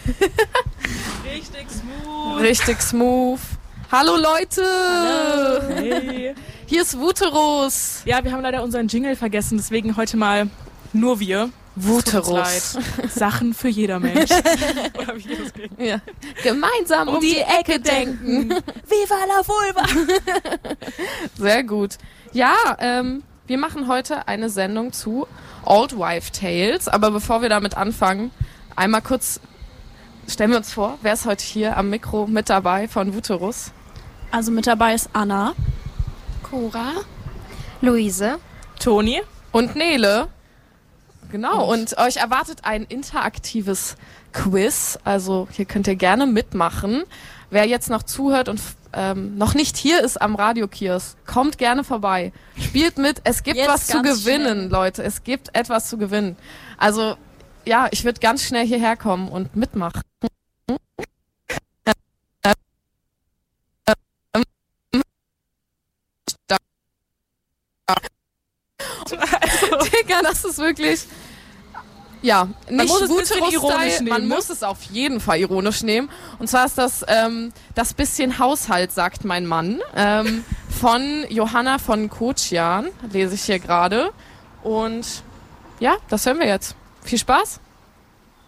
Richtig smooth. Richtig smooth. Hallo Leute! Hallo. Hey. Hier ist Wuterus. Ja, wir haben leider unseren Jingle vergessen, deswegen heute mal nur wir. Wuterus. Sachen für jeder Mensch. Oder wie das geht. Ja. Gemeinsam um die Ecke denken. Viva la Vulva! Sehr gut. Ja, wir machen heute eine Sendung zu Old Wife Tales. Aber bevor wir damit anfangen, einmal kurz stellen wir uns vor, wer ist heute hier am Mikro mit dabei von Wuterus? Also mit dabei ist Anna, Cora, Luise, Toni Und Nele. Genau, und euch erwartet ein interaktives Quiz. Also hier könnt ihr gerne mitmachen. Wer jetzt noch zuhört und noch nicht hier ist am Radiokiosk, kommt gerne vorbei. Spielt mit. Es gibt Jetzt was zu ganz gewinnen, schnell. Leute. Es gibt etwas zu gewinnen. Also ja, ich würde ganz schnell hierher kommen und mitmachen. Digga, das ist wirklich... Ja, nicht muss es ein bisschen Wuterus-Style, ironisch nehmen, man ne? muss es auf jeden Fall ironisch nehmen. Und zwar ist das das bisschen Haushalt, sagt mein Mann, von Johanna von Kochian, lese ich hier gerade. Und ja, das hören wir jetzt. Viel Spaß!